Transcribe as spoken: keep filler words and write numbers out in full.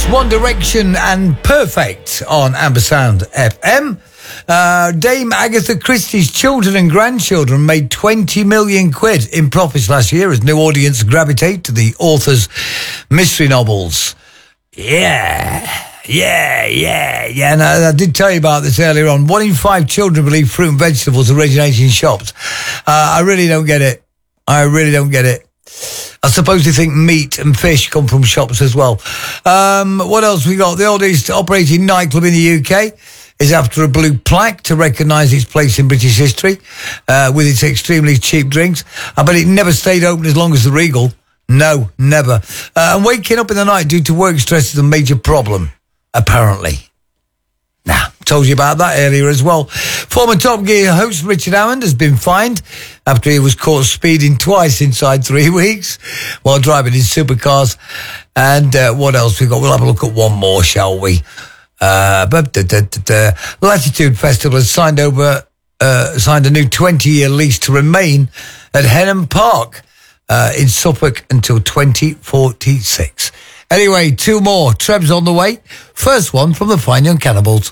One Direction and Perfect on Amber Sound F M. Uh, Dame Agatha Christie's children and grandchildren made twenty million quid in profits last year as new audience gravitate to the author's mystery novels. Yeah. Yeah, yeah, yeah. And I, I did tell you about this earlier on. One in five children believe fruit and vegetables originate in shops. Uh, I really don't get it. I really don't get it. I suppose they think meat and fish come from shops as well. Um, what else we got? The oldest operating nightclub in the U K is after a blue plaque to recognise its place in British history uh, with its extremely cheap drinks. I bet it never stayed open as long as the Regal. No, never. Uh, and waking up in the night due to work stress is a major problem. Apparently. Nah, told you about that earlier as well. Former Top Gear host Richard Hammond has been fined after he was caught speeding twice inside three weeks while driving his supercars. And uh, what else we got? We'll have a look at one more, shall we? Uh, but, da, da, da, da. Latitude Festival has signed over, uh, signed a new twenty-year lease to remain at Henham Park uh, in Suffolk until twenty forty-six. Anyway, two more. Trebs on the way. First one from the Fine Young Cannibals.